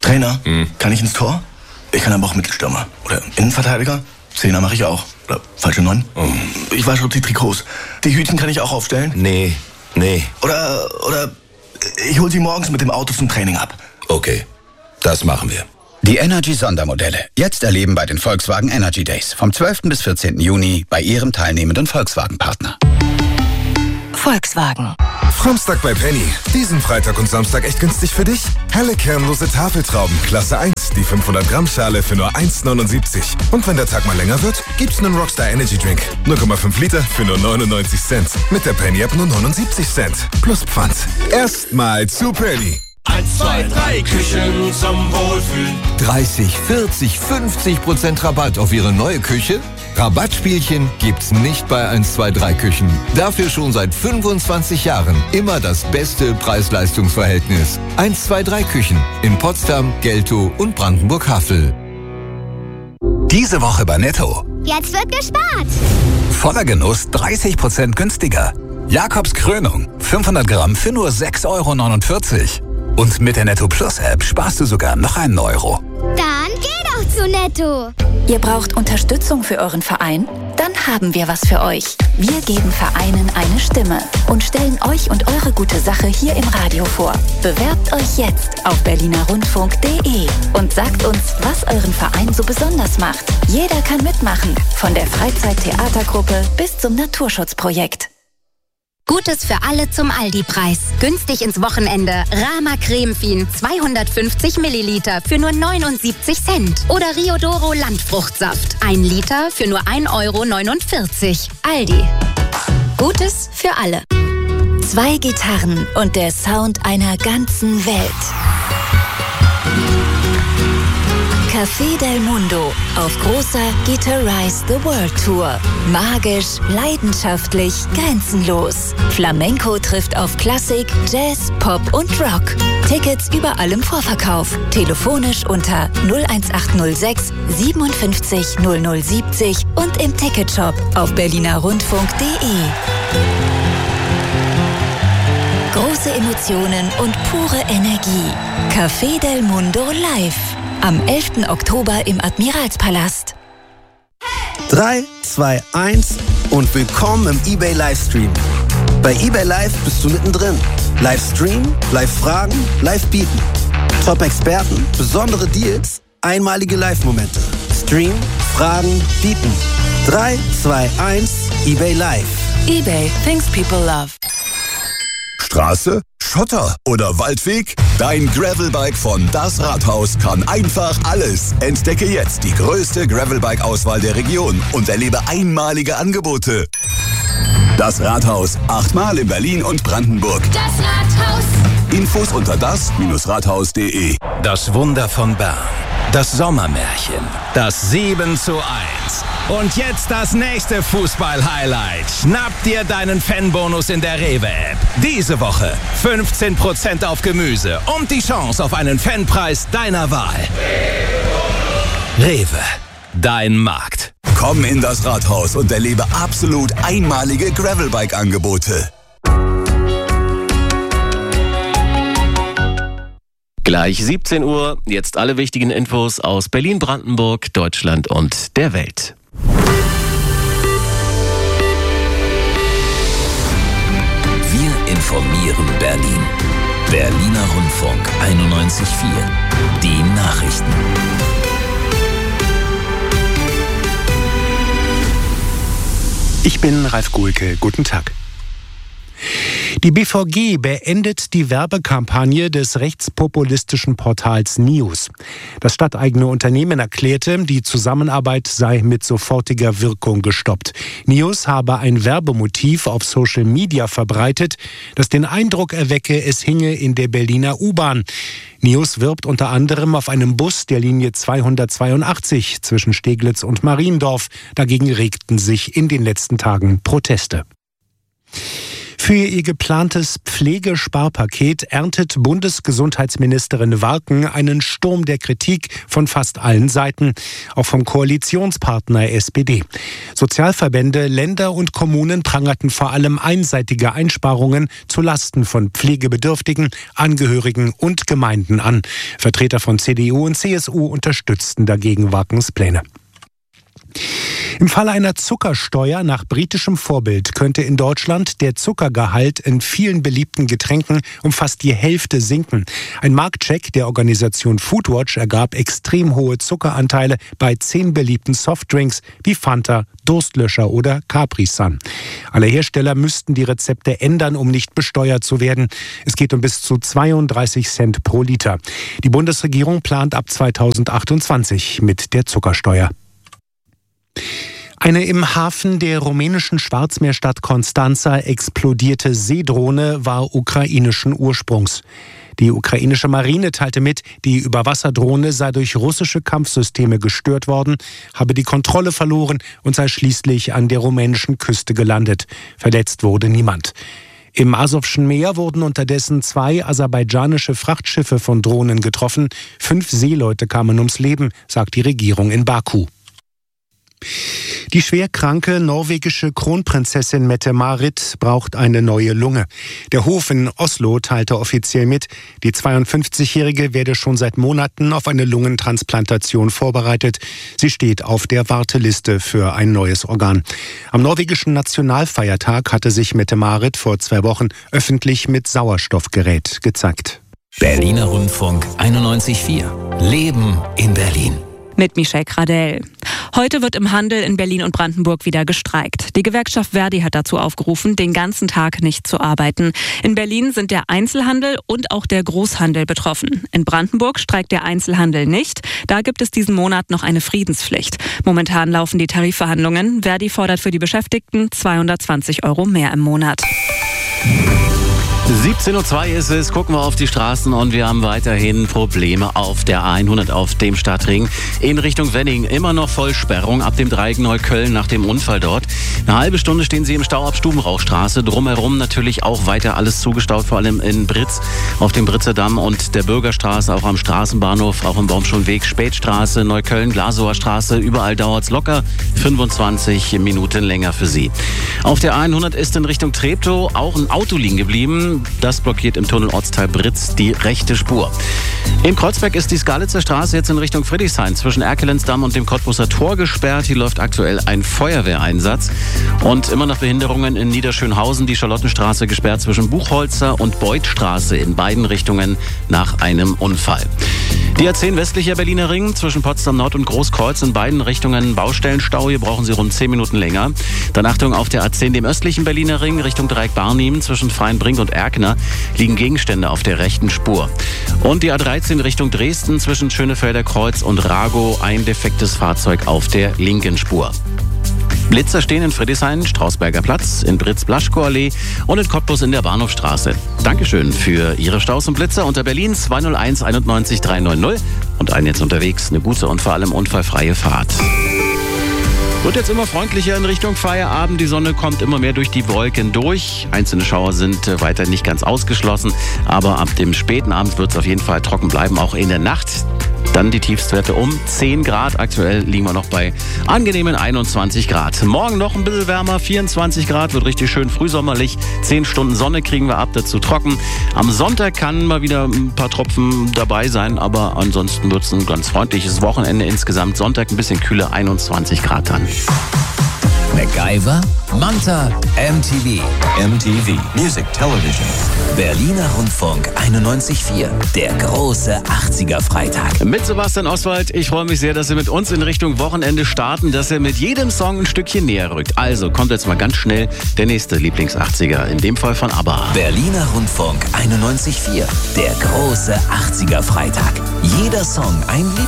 Trainer, kann ich ins Tor? Ich kann aber auch Mittelstürmer. Oder Innenverteidiger? Zehner mache ich auch. Oder falsche 9. Ich wasche die Trikots. Die Hütchen kann ich auch aufstellen? Nee. Oder ich hol sie morgens mit dem Auto zum Training ab. Okay, das machen wir. Die Energy-Sondermodelle. Jetzt erleben bei den Volkswagen Energy Days. Vom 12. bis 14. Juni bei Ihrem teilnehmenden Volkswagen-Partner. Volkswagen. Framstag bei Penny. Diesen Freitag und Samstag echt günstig für dich? Helle kernlose Tafeltrauben, Klasse 1, die 500-Gramm-Schale für nur 1,79. Und wenn der Tag mal länger wird, gibt's einen Rockstar Energy Drink. 0,5 Liter für nur 99 Cent. Mit der Penny-App nur 79 Cent. Plus Pfand. Erstmal zu Penny. 1, 2, 3 Küchen zum Wohlfühlen. 30, 40, 50% Rabatt auf Ihre neue Küche? Rabattspielchen gibt's nicht bei 1, 2, 3 Küchen. Dafür schon seit 25 Jahren immer das beste Preis-Leistungs-Verhältnis. 1, 2, 3 Küchen in Potsdam, Geltow und Brandenburg-Havel. Diese Woche bei Netto. Jetzt wird gespart. Voller Genuss 30% günstiger. Jakobs Krönung. 500 Gramm für nur 6,49 €. Und mit der Netto Plus App sparst du sogar noch einen Euro. Dann geh doch zu Netto. Ihr braucht Unterstützung für euren Verein? Dann haben wir was für euch. Wir geben Vereinen eine Stimme und stellen euch und eure gute Sache hier im Radio vor. Bewerbt euch jetzt auf berlinerrundfunk.de und sagt uns, was euren Verein so besonders macht. Jeder kann mitmachen, von der Freizeittheatergruppe bis zum Naturschutzprojekt. Gutes für alle zum Aldi-Preis. Günstig ins Wochenende. Rama Cremefin 250 Milliliter für nur 79 Cent. Oder Riodoro Landfruchtsaft 1 Liter für nur 1,49 €. Aldi. Gutes für alle. 2 Gitarren und der Sound einer ganzen Welt. Café del Mundo auf großer Guitarize the World Tour. Magisch, leidenschaftlich, grenzenlos. Flamenco trifft auf Klassik, Jazz, Pop und Rock. Tickets überall im Vorverkauf. Telefonisch unter 01806 57 0070 und im Ticketshop auf berlinerrundfunk.de. Große Emotionen und pure Energie. Café del Mundo live. Am 11. Oktober im Admiralspalast. 3, 2, 1 und willkommen im eBay Livestream. Bei eBay Live bist du mittendrin. Livestream, Live-Fragen, Live-Bieten. Top-Experten, besondere Deals, einmalige Live-Momente. Stream, Fragen, Bieten. 3, 2, 1, eBay Live. eBay, things people love. Straße, Schotter oder Waldweg? Dein Gravelbike von Das Rathaus kann einfach alles. Entdecke jetzt die größte Gravelbike-Auswahl der Region und erlebe einmalige Angebote. Das Rathaus, 8-mal in Berlin und Brandenburg. Das Rathaus. Infos unter das-rathaus.de. Das Wunder von Bern. Das Sommermärchen. Das 7:1. Und jetzt das nächste Fußball-Highlight. Schnapp dir deinen Fanbonus in der Rewe-App. Diese Woche 15% auf Gemüse und die Chance auf einen Fanpreis deiner Wahl. Rewe, dein Markt. Komm in das Rathaus und erlebe absolut einmalige Gravelbike-Angebote. Gleich 17 Uhr, jetzt alle wichtigen Infos aus Berlin, Brandenburg, Deutschland und der Welt. Wir informieren Berlin. Berliner Rundfunk 91.4. Die Nachrichten. Ich bin Ralf Guhlke. Guten Tag. Die BVG beendet die Werbekampagne des rechtspopulistischen Portals News. Das stadteigene Unternehmen erklärte, die Zusammenarbeit sei mit sofortiger Wirkung gestoppt. News habe ein Werbemotiv auf Social Media verbreitet, das den Eindruck erwecke, es hinge in der Berliner U-Bahn. News wirbt unter anderem auf einem Bus der Linie 282 zwischen Steglitz und Mariendorf. Dagegen regten sich in den letzten Tagen Proteste. Für ihr geplantes Pflegesparpaket erntet Bundesgesundheitsministerin Warken einen Sturm der Kritik von fast allen Seiten, auch vom Koalitionspartner SPD. Sozialverbände, Länder und Kommunen prangerten vor allem einseitige Einsparungen zulasten von Pflegebedürftigen, Angehörigen und Gemeinden an. Vertreter von CDU und CSU unterstützten dagegen Warkens Pläne. Im Falle einer Zuckersteuer nach britischem Vorbild könnte in Deutschland der Zuckergehalt in vielen beliebten Getränken um fast die Hälfte sinken. Ein Marktcheck der Organisation Foodwatch ergab extrem hohe Zuckeranteile bei 10 beliebten Softdrinks wie Fanta, Durstlöscher oder Capri-Sun. Alle Hersteller müssten die Rezepte ändern, um nicht besteuert zu werden. Es geht um bis zu 32 Cent pro Liter. Die Bundesregierung plant ab 2028 mit der Zuckersteuer. Eine im Hafen der rumänischen Schwarzmeerstadt Constanța explodierte Seedrohne war ukrainischen Ursprungs. Die ukrainische Marine teilte mit, die Überwasserdrohne sei durch russische Kampfsysteme gestört worden, habe die Kontrolle verloren und sei schließlich an der rumänischen Küste gelandet. Verletzt wurde niemand. Im Asowschen Meer wurden unterdessen 2 aserbaidschanische Frachtschiffe von Drohnen getroffen. 5 Seeleute kamen ums Leben, sagt die Regierung in Baku. Die schwerkranke norwegische Kronprinzessin Mette-Marit braucht eine neue Lunge. Der Hof in Oslo teilte offiziell mit, die 52-Jährige werde schon seit Monaten auf eine Lungentransplantation vorbereitet. Sie steht auf der Warteliste für ein neues Organ. Am norwegischen Nationalfeiertag hatte sich Mette-Marit vor 2 Wochen öffentlich mit Sauerstoffgerät gezeigt. Berliner Rundfunk 91.4. Leben in Berlin. Mit Michelle Gradell. Heute wird im Handel in Berlin und Brandenburg wieder gestreikt. Die Gewerkschaft Verdi hat dazu aufgerufen, den ganzen Tag nicht zu arbeiten. In Berlin sind der Einzelhandel und auch der Großhandel betroffen. In Brandenburg streikt der Einzelhandel nicht. Da gibt es diesen Monat noch eine Friedenspflicht. Momentan laufen die Tarifverhandlungen. Verdi fordert für die Beschäftigten 220 € mehr im Monat. 17:02 Uhr ist es, gucken wir auf die Straßen und wir haben weiterhin Probleme auf der A100 auf dem Stadtring. In Richtung Wenning immer noch Vollsperrung ab dem Dreieck Neukölln nach dem Unfall dort. Eine halbe Stunde stehen Sie im Stau ab Stubenrauchstraße. Drumherum natürlich auch weiter alles zugestaut, vor allem in Britz auf dem Britzer Damm und der Bürgerstraße, auch am Straßenbahnhof, auch im Baumschulenweg, Spätstraße, Neukölln, Glasower Straße. Überall dauert es locker 25 Minuten länger für Sie. Auf der A100 ist in Richtung Treptow auch ein Auto liegen geblieben. Das blockiert im Tunnel Ortsteil Britz die rechte Spur. In Kreuzberg ist die Skalitzer Straße jetzt in Richtung Friedrichshain zwischen Erkelenzdamm und dem Cottbuser Tor gesperrt. Hier läuft aktuell ein Feuerwehreinsatz. Und immer noch Behinderungen in Niederschönhausen. Die Charlottenstraße gesperrt zwischen Buchholzer und Beutstraße in beiden Richtungen nach einem Unfall. Die A10 westlicher Berliner Ring zwischen Potsdam Nord und Großkreuz in beiden Richtungen Baustellenstau. Hier brauchen Sie rund 10 Minuten länger. Dann Achtung auf der A10 dem östlichen Berliner Ring Richtung Dreieck Barnim zwischen Freienbrink und Erkner liegen Gegenstände auf der rechten Spur. Und die A13 Richtung Dresden zwischen Schönefelder Kreuz und Ragow ein defektes Fahrzeug auf der linken Spur. Blitzer stehen in Friedrichshain, Strausberger Platz, in Britz-Blaschkow-Allee und in Cottbus in der Bahnhofstraße. Dankeschön für Ihre Staus und Blitzer unter Berlin 201 91 390 und allen jetzt unterwegs eine gute und vor allem unfallfreie Fahrt. Wird jetzt immer freundlicher in Richtung Feierabend. Die Sonne kommt immer mehr durch die Wolken durch. Einzelne Schauer sind weiter nicht ganz ausgeschlossen. Aber ab dem späten Abend wird es auf jeden Fall trocken bleiben, auch in der Nacht. Dann die Tiefstwerte um 10 Grad. Aktuell liegen wir noch bei angenehmen 21 Grad. Morgen noch ein bisschen wärmer, 24 Grad, wird richtig schön frühsommerlich. 10 Stunden Sonne kriegen wir ab, dazu trocken. Am Sonntag kann mal wieder ein paar Tropfen dabei sein, aber ansonsten wird es ein ganz freundliches Wochenende insgesamt. Sonntag ein bisschen kühler, 21 Grad dann. MacGyver, Manta, MTV. MTV, Music Television. Berliner Rundfunk 91.4, der große 80er-Freitag. Mit Sebastian Oswald, ich freue mich sehr, dass Sie mit uns in Richtung Wochenende starten, dass er mit jedem Song ein Stückchen näher rückt. Also kommt jetzt mal ganz schnell der nächste Lieblings-80er, in dem Fall von ABBA. Berliner Rundfunk 91.4, der große 80er-Freitag. Jeder Song ein